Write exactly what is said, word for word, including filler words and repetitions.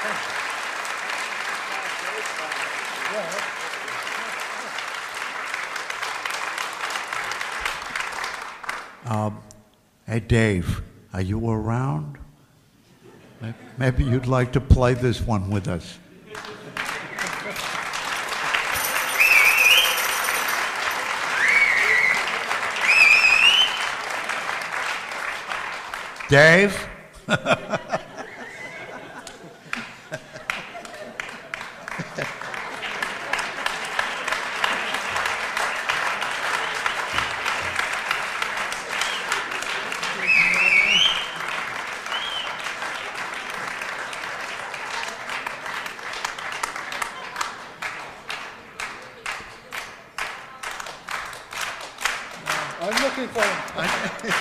Um, hey, Dave, are you around? May- Maybe you'd like to play this one with us. Dave? I'm looking for him.